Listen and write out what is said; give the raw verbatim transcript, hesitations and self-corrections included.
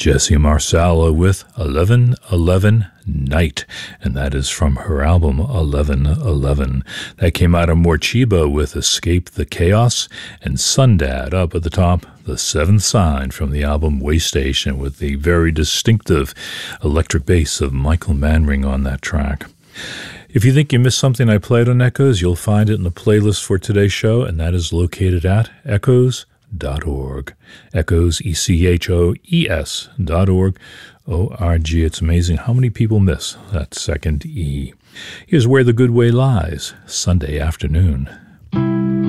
Jesse Marsala with eleven eleven Night, and that is from her album eleven eleven. That came out of Morcheeba with Escape the Chaos, and Sundad up at the top, The Seventh Sign from the album Waystation, with the very distinctive electric bass of Michael Manring on that track. If you think you missed something I played on Echoes, you'll find it in the playlist for today's show, and that is located at echoes dot org. Echoes, E C H O E S dot org. O R G. It's amazing how many people miss that second E. Here's Where the Good Way Lies, Sunday afternoon.